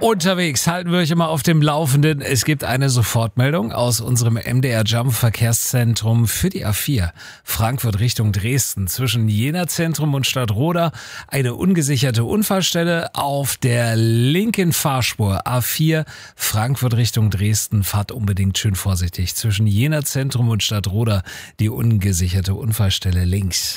Unterwegs halten wir euch immer auf dem Laufenden. Es gibt eine Sofortmeldung aus unserem MDR Jump Verkehrszentrum für die A4 Frankfurt Richtung Dresden zwischen Jena Zentrum und Stadtroda. Eine ungesicherte Unfallstelle auf der linken Fahrspur A4 Frankfurt Richtung Dresden. Fahrt unbedingt schön vorsichtig. Zwischen Jena Zentrum und Stadtroda die ungesicherte Unfallstelle links.